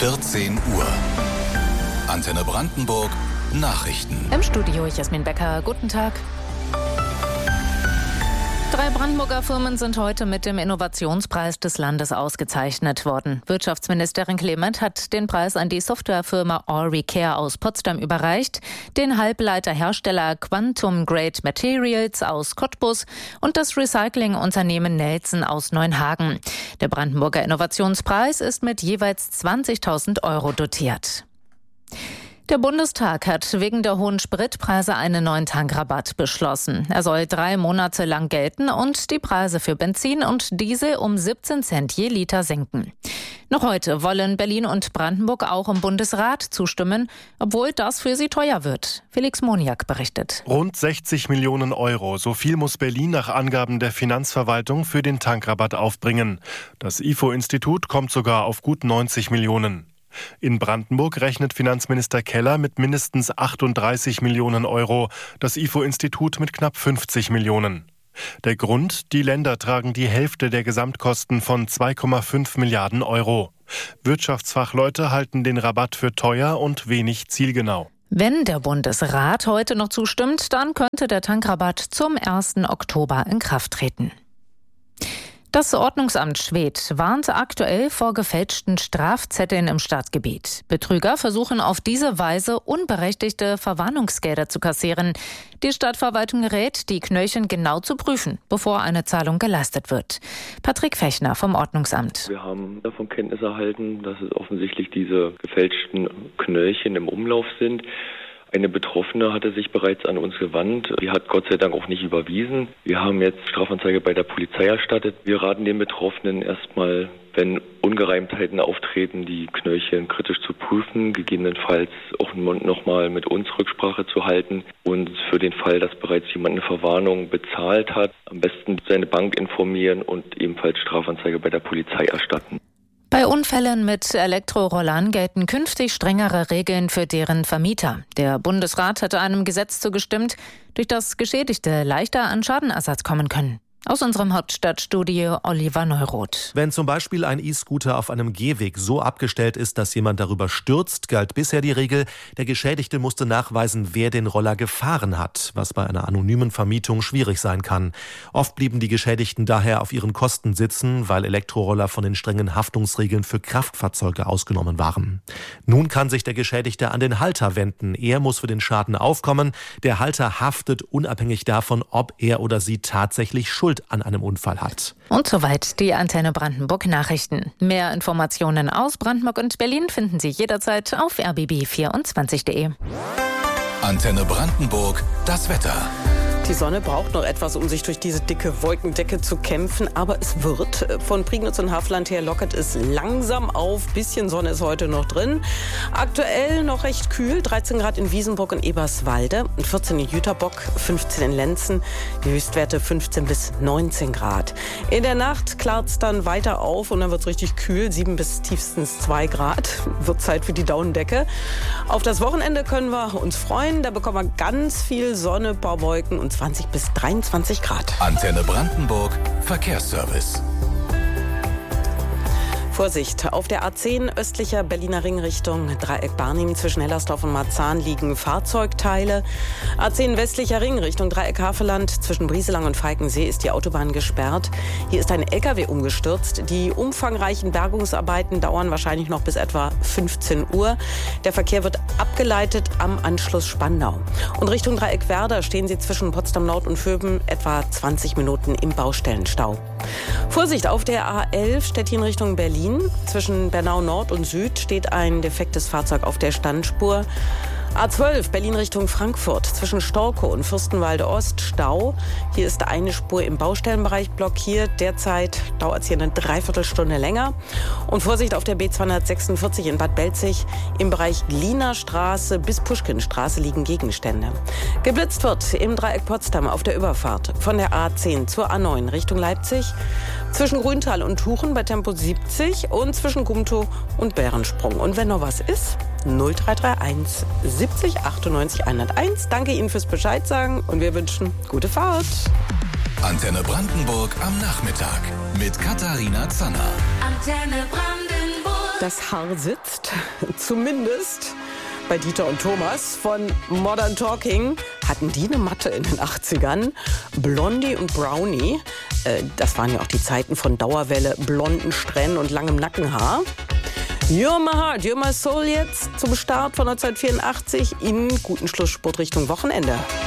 14 Uhr. Antenne Brandenburg Nachrichten. Im Studio Jasmin Becker. Guten Tag. 3 Brandenburger Firmen sind heute mit dem Innovationspreis des Landes ausgezeichnet worden. Wirtschaftsministerin Clement hat den Preis an die Softwarefirma Allrecare aus Potsdam überreicht, den Halbleiterhersteller Quantum Grade Materials aus Cottbus und das Recyclingunternehmen Nelson aus Neuenhagen. Der Brandenburger Innovationspreis ist mit jeweils 20.000 € dotiert. Der Bundestag hat wegen der hohen Spritpreise einen neuen Tankrabatt beschlossen. Er soll 3 Monate lang gelten und die Preise für Benzin und Diesel um 17 Cent je Liter senken. Noch heute wollen Berlin und Brandenburg auch im Bundesrat zustimmen, obwohl das für sie teuer wird. Felix Moniak berichtet. Rund 60 Millionen €. So viel muss Berlin nach Angaben der Finanzverwaltung für den Tankrabatt aufbringen. Das IFO-Institut kommt sogar auf gut 90 Millionen. In Brandenburg rechnet Finanzminister Keller mit mindestens 38 Millionen €, das IFO-Institut mit knapp 50 Millionen. Der Grund: die Länder tragen die Hälfte der Gesamtkosten von 2,5 Milliarden €. Wirtschaftsfachleute halten den Rabatt für teuer und wenig zielgenau. Wenn der Bundesrat heute noch zustimmt, dann könnte der Tankrabatt zum 1. Oktober in Kraft treten. Das Ordnungsamt Schwedt warnt aktuell vor gefälschten Strafzetteln im Stadtgebiet. Betrüger versuchen auf diese Weise unberechtigte Verwarnungsgelder zu kassieren. Die Stadtverwaltung rät, die Knöllchen genau zu prüfen, bevor eine Zahlung geleistet wird. Patrick Fechner vom Ordnungsamt. Wir haben davon Kenntnis erhalten, dass es offensichtlich diese gefälschten Knöllchen im Umlauf sind. Eine Betroffene hatte sich bereits an uns gewandt. Die hat Gott sei Dank auch nicht überwiesen. Wir haben jetzt Strafanzeige bei der Polizei erstattet. Wir raten den Betroffenen erstmal, wenn Ungereimtheiten auftreten, die Knöllchen kritisch zu prüfen, gegebenenfalls auch nochmal mit uns Rücksprache zu halten und für den Fall, dass bereits jemand eine Verwarnung bezahlt hat, am besten seine Bank informieren und ebenfalls Strafanzeige bei der Polizei erstatten. Bei Unfällen mit Elektrorollern gelten künftig strengere Regeln für deren Vermieter. Der Bundesrat hatte einem Gesetz zugestimmt, durch das Geschädigte leichter an Schadenersatz kommen können. Aus unserem Hauptstadtstudio Oliver Neuroth. Wenn zum Beispiel ein E-Scooter auf einem Gehweg so abgestellt ist, dass jemand darüber stürzt, galt bisher die Regel, der Geschädigte musste nachweisen, wer den Roller gefahren hat, was bei einer anonymen Vermietung schwierig sein kann. Oft blieben die Geschädigten daher auf ihren Kosten sitzen, weil Elektroroller von den strengen Haftungsregeln für Kraftfahrzeuge ausgenommen waren. Nun kann sich der Geschädigte an den Halter wenden. Er muss für den Schaden aufkommen. Der Halter haftet unabhängig davon, ob er oder sie tatsächlich Schuld an einem Unfall hat. Und soweit die Antenne Brandenburg Nachrichten. Mehr Informationen aus Brandenburg und Berlin finden Sie jederzeit auf rbb24.de. Antenne Brandenburg, das Wetter. Die Sonne braucht noch etwas, um sich durch diese dicke Wolkendecke zu kämpfen, aber es wird. Von Prignitz und Haffland her lockert es langsam auf. Bisschen Sonne ist heute noch drin. Aktuell noch recht kühl, 13 Grad in Wiesenburg und Eberswalde, 14 in Jüterbock, 15 in Lenzen, die Höchstwerte 15 bis 19 Grad. In der Nacht klart es dann weiter auf und dann wird es richtig kühl, 7 bis tiefstens 2 Grad. Wird Zeit für die Daunendecke. Auf das Wochenende können wir uns freuen, da bekommen wir ganz viel Sonne, ein paar Wolken und 20 bis 23 Grad. Antenne Brandenburg, Verkehrsservice. Vorsicht, auf der A10 östlicher Berliner Ring Richtung Dreieck Barnim zwischen Hellersdorf und Marzahn liegen Fahrzeugteile. A10 westlicher Ring Richtung Dreieck Havelland zwischen Brieselang und Falkensee ist die Autobahn gesperrt. Hier ist ein LKW umgestürzt. Die umfangreichen Bergungsarbeiten dauern wahrscheinlich noch bis etwa 15 Uhr. Der Verkehr wird abgeleitet am Anschluss Spandau. Und Richtung Dreieck Werder stehen Sie zwischen Potsdam Nord und Vöben etwa 20 Minuten im Baustellenstau. Vorsicht, auf der A11 Stettin Richtung Berlin. Zwischen Bernau Nord und Süd steht ein defektes Fahrzeug auf der Standspur. A12 Berlin Richtung Frankfurt zwischen Storkow und Fürstenwalde Ost Stau. Hier ist eine Spur im Baustellenbereich blockiert. Derzeit dauert es hier eine Dreiviertelstunde länger. Und Vorsicht auf der B246 in Bad Belzig. Im Bereich Gliener Straße bis Puschkinstraße liegen Gegenstände. Geblitzt wird im Dreieck Potsdam auf der Überfahrt von der A10 zur A9 Richtung Leipzig. Zwischen Grüntal und Tuchen bei Tempo 70 und zwischen Gumtow und Bärensprung. Und wenn noch was ist, 0331 70 98 101. Danke Ihnen fürs Bescheid sagen und wir wünschen gute Fahrt. Antenne Brandenburg am Nachmittag mit Katharina Zanner. Antenne Brandenburg. das Haar sitzt. Zumindest bei Dieter und Thomas von Modern Talking. Hatten die eine Matte in den 80ern? Blondie und Brownie. Das waren ja auch die Zeiten von Dauerwelle, blonden Strähnen und langem Nackenhaar. You're My Heart, You're My Soul jetzt zum Start von 1984 in guten Schlussspurt Richtung Wochenende.